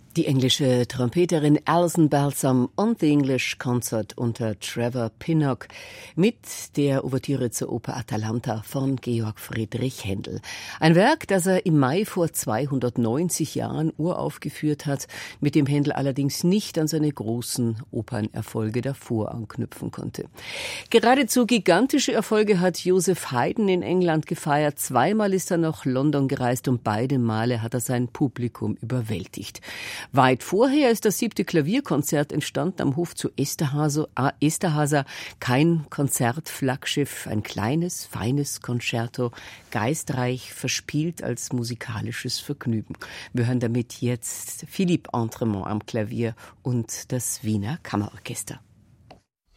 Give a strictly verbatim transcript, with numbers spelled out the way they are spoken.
Die englische Trompeterin Alison Balsam und The English Concert unter Trevor Pinnock mit der Ouvertüre zur Oper Atalanta von Georg Friedrich Händel. Ein Werk, das er im Mai vor zweihundertneunzig Jahren uraufgeführt hat, mit dem Händel allerdings nicht an seine großen Opernerfolge davor anknüpfen konnte. Geradezu gigantische Erfolge hat Joseph Haydn in England gefeiert. Zweimal ist er nach London gereist und beide Male hat er sein Publikum überwältigt. Weit vorher ist das siebte Klavierkonzert entstanden am Hof zu Esterhazy, Esterházy. Kein Konzertflaggschiff, ein kleines, feines Concerto, geistreich verspielt als musikalisches Vergnügen. Wir hören damit jetzt Philippe Entremont am Klavier und das Wiener Kammerorchester.